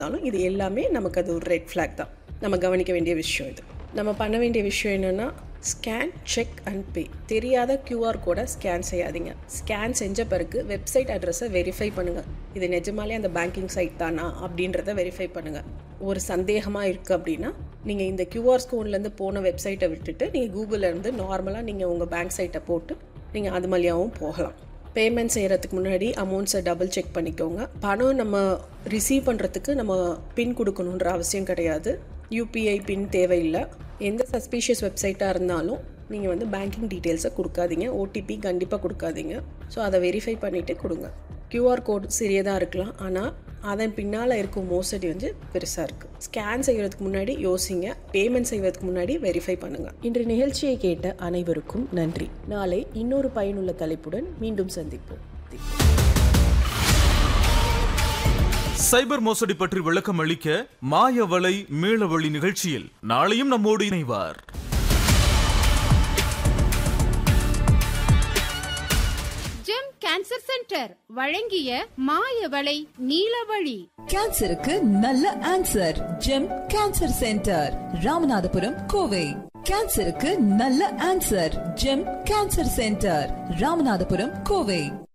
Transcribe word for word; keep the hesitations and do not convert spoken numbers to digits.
இது எல்லாமே நமக்கு அது ஒரு ரெட் ஃப்ளாக் தான். நம்ம கவனிக்க வேண்டிய விஷயம் இது. நம்ம பண்ண வேண்டிய விஷயம் என்னென்னா, ஸ்கேன், செக் அண்ட் பே. தெரியாத கியூஆர் கோடை ஸ்கேன் செய்யாதீங்க. ஸ்கேன் செஞ்ச பிறகு வெப்சைட் அட்ரஸை வெரிஃபை பண்ணுங்கள். இது நிஜமாலே அந்த பேங்கிங் சைட் தானா அப்படின்றத வெரிஃபை பண்ணுங்கள். ஒரு சந்தேகமாக இருக்குது அப்படின்னா நீங்கள் இந்த கியூஆர் கோட்லேருந்து போன வெப்சைட்டை விட்டுட்டு நீங்கள் கூகுளிலேருந்து நார்மலாக நீங்கள் உங்கள் பேங்க் சைட்டை போட்டு நீங்கள் அது மாதிரியாகவும் போகலாம். பேமெண்ட் செய்கிறதுக்கு முன்னாடி அமௌண்ட்ஸை டபுள் செக் பண்ணிக்கோங்க. பணம் நம்ம ரிசீவ் பண்ணுறதுக்கு நம்ம பின் கொடுக்கணுன்ற அவசியம் கிடையாது. யூபிஐ பின் தேவையில்லை. எந்த சஸ்பீஷியஸ் வெப்சைட்டாக இருந்தாலும் நீங்கள் வந்து பேங்கிங் டீட்டெயில்ஸை கொடுக்காதீங்க. ஓடிபி கண்டிப்பாக கொடுக்காதீங்க. ஸோ அதை வெரிஃபை பண்ணிவிட்டு கொடுங்க. கியூஆர் கோட் சிறியதாக இருக்கலாம், ஆனால் அதன் பின்னால் இருக்கும் மோசடி வந்து பெருசாக இருக்குது. ஸ்கேன் செய்கிறதுக்கு முன்னாடி யோசிங்க. பேமெண்ட் செய்வதற்கு முன்னாடி வெரிஃபை பண்ணுங்கள். இன்று நிகழ்ச்சியை கேட்ட அனைவருக்கும் நன்றி. நாளை இன்னொரு பயனுள்ள தலைப்புடன் மீண்டும் சந்திப்போம். சைபர் மோசடி பற்றி விளக்கம் அளிக்க மாயவலை மீளவழி நிகழ்ச்சியில் நாளையும் நம்மோடு இணைவார். ஜெம் கேன்சர் சென்டர் வழங்கிய மாயவலை நீலவழி. கேன்சருக்கு நல்ல answer. GeM cancer centre, Ramanathapuram, Kovai. கேன்சருக்கு நல்ல answer. GeM cancer centre, Ramanathapuram, Kovai.